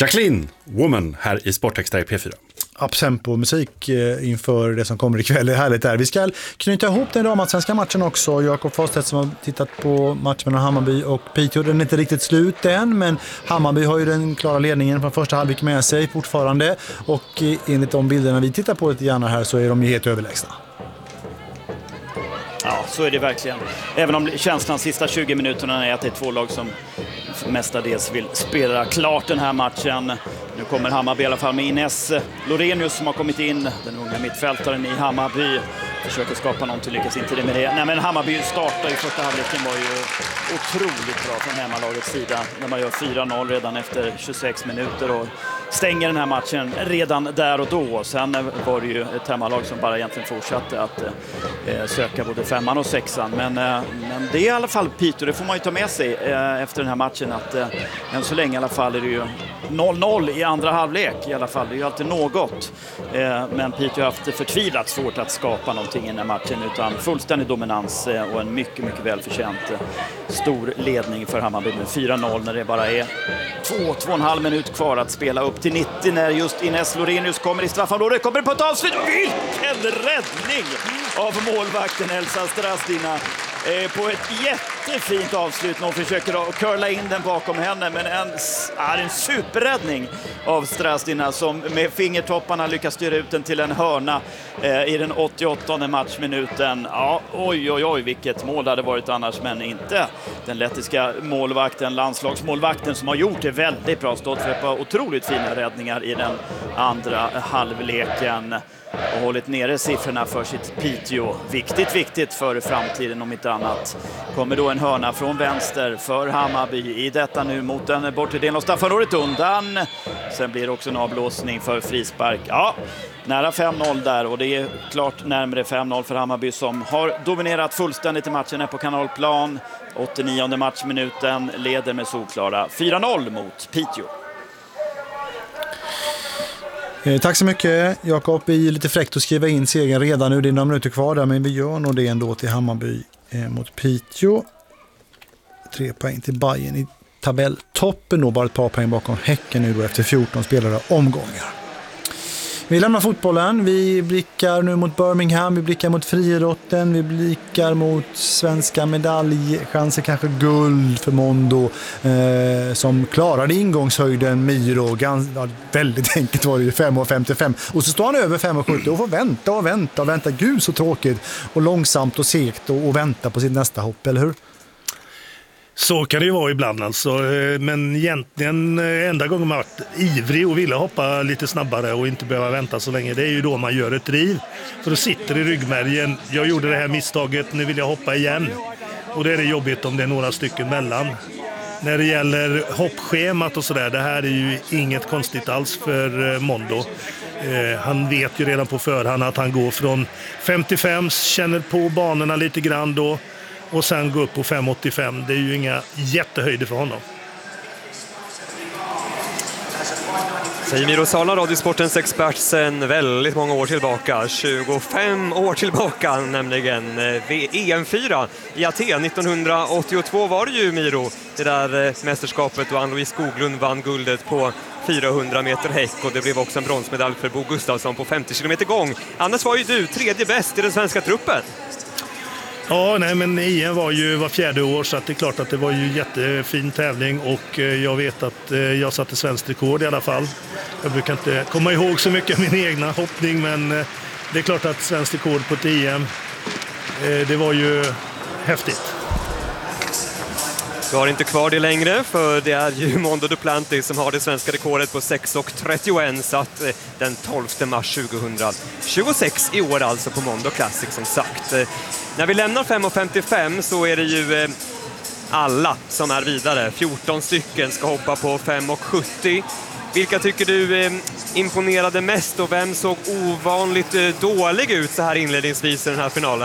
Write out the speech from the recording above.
Jacqueline Woman här i Sportextra i P4. Uptempo musik inför det som kommer ikväll. Det är härligt där. Vi ska knyta ihop den damallsvenska matchen också. Jakob Fosstedt som har tittat på matchen mellan Hammarby och Piteå. Den är inte riktigt slut än, men Hammarby har ju den klara ledningen från första halvlek med sig fortfarande. Och enligt de bilderna vi tittar på lite grann här så är de ju helt överlägsna. Ja, så är det verkligen. Även om känslan sista 20 minuterna är att det är två lag som mestadels vill spela klart den här matchen. Nu kommer Hammarby i alla fall med Ines Lorenius som har kommit in, den unga mittfältaren i Hammarby. Försöker skapa någonting, lyckas inte det med det. Nej, men Hammarby startar i första halvleken var ju otroligt bra från hemmalagets sida. När man gör 4-0 redan efter 26 minuter och stänger den här matchen redan där och då. Sen var det ju ett hemmalag som bara egentligen fortsatte att söka både 5:an och 6:an. Men det är i alla fall Piteå, det får man ju ta med sig efter den här matchen att än så länge i alla fall är det ju 0-0 i andra halvlek i alla fall. Det är ju alltid något. Men Piteå har haft förtvivlat svårt att skapa någonting i den här matchen utan fullständig dominans och en mycket, mycket välförtjänt stor ledning för Hammarby med 4-0 när det bara är 2,5 minut kvar att spela upp till 90 när just Ines Lorenius kommer i straffområdet. Kommer på ett avslut. Vilken räddning av målvakten Elsa Strasdina på ett jättefint avslut när hon försöker att curla in den bakom henne, men en superräddning av Strasdina som med fingertopparna lyckas styra ut den till en hörna i den 88:e matchminuten. Ja, oj, vilket mål det hade varit annars, men inte den lettiska målvakten, landslagsmålvakten som har gjort det väldigt bra, stått för ett par otroligt fina räddningar i den andra halvleken och hållit nere siffrorna för sitt Piteå. Viktigt för framtiden om inte annat. Kommer då en hörna från vänster för Hammarby i detta nu mot den bortre delen av straffområdet undan. Sen blir det också en avblåsning för frispark. Ja, nära 5-0 där och det är klart närmare 5-0 för Hammarby som har dominerat fullständigt i matchen på Kanalplan. 89:e matchminuten leder med solklara 4-0 mot Piteå. Tack så mycket Jakob. Det är lite fräckt att skriva in segern redan nu. Det är några minuter kvar där, men vi gör nog det ändå till Hammarby mot Piteå. 3 poäng till Bayern i tabelltoppen då, bara ett par poäng bakom Häcken nu då efter 14 spelare omgångar. Vi lämnar fotbollen, vi blickar nu mot Birmingham, vi blickar mot friidrotten, vi blickar mot svenska medaljchanser, kanske guld för Mondo som klarade ingångshöjden Miro, väldigt enkelt var det ju 5,55 och så står han över 5,70 och får vänta, gud så tråkigt och långsamt och segt och vänta på sitt nästa hopp, eller hur? Så kan det ju vara ibland alltså, men egentligen enda gången man varit ivrig och ville hoppa lite snabbare och inte behöva vänta så länge, det är ju då man gör ett driv. För då sitter i ryggmärgen, jag gjorde det här misstaget, nu vill jag hoppa igen. Och det är det jobbigt om det är några stycken mellan. När det gäller hoppschemat och sådär, det här är ju inget konstigt alls för Mondo. Han vet ju redan på förhand att han går från 55, känner på banorna lite grann då. Och sen gå upp på 5,85. Det är ju inga jättehöjder för honom. Säger Miro Sala, Radiosportens expert sedan väldigt många år tillbaka. 25 år tillbaka nämligen. EM4 i Aten 1982 var det ju, Miro. Det där mästerskapet då Ann-Louise Skoglund vann guldet på 400 meter häck. Och det blev också en bronsmedalj för Bo Gustafsson på 50 kilometer gång. Annars var ju du tredje bäst i den svenska truppen. Ja, nej, men EM var ju var 4:e år så att det är klart att det var ju jättefin tävling och jag vet att jag satte svenskt rekord i alla fall. Jag brukar inte komma ihåg så mycket av min egna hoppning, men det är klart att svenskt rekord på ett EM, det var ju häftigt. Du har inte kvar det längre, för det är ju Mondo Duplantis som har det svenska rekordet på 6,31 satt den 12 mars 2026 i år, alltså på Mondo Classic som sagt. När vi lämnar 5,55 så är det ju alla som är vidare. 14 stycken ska hoppa på 5,70. Vilka tycker du imponerade mest och vem såg ovanligt dålig ut så här inledningsvis i den här finalen?